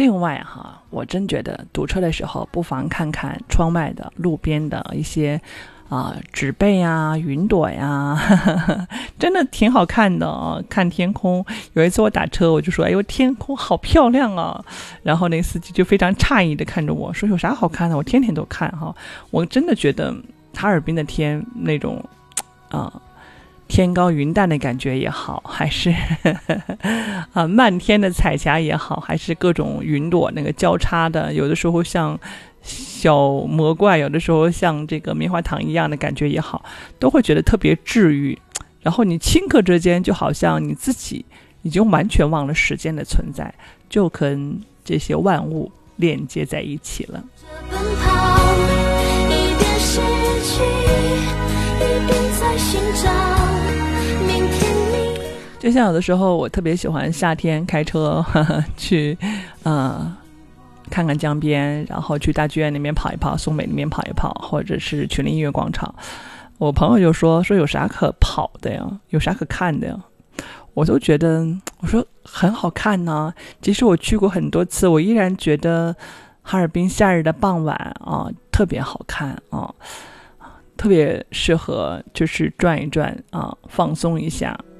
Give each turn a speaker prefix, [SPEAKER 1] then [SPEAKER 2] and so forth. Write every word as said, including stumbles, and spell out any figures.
[SPEAKER 1] 另外哈，我真觉得堵车的时候不妨看看窗外的路边的一些啊、呃、植被啊、云朵呀，呵呵，真的挺好看的啊。看天空，有一次我打车我就说，哎呦，天空好漂亮啊，然后那个司机就非常诧异的看着我说，有啥好看的，我天天都看哈。我真的觉得哈尔滨的天那种啊、呃天高云淡的感觉也好，还是啊漫天的彩霞也好，还是各种云朵那个交叉的，有的时候像小魔怪，有的时候像这个棉花糖一样的感觉也好，都会觉得特别治愈。然后你顷刻之间就好像你自己已经完全忘了时间的存在，就跟这些万物链接在一起了。
[SPEAKER 2] 奔跑，一边失去，一边在寻找。
[SPEAKER 1] 就像有的时候我特别喜欢夏天开车呵呵去呃看看江边，然后去大剧院那边跑一跑，松北那边跑一跑，或者是群林音乐广场。我朋友就说说有啥可跑的呀，有啥可看的呀，我都觉得我说很好看呢。即使我去过很多次，我依然觉得哈尔滨夏日的傍晚啊特别好看啊，特别适合就是转一转啊，放松一下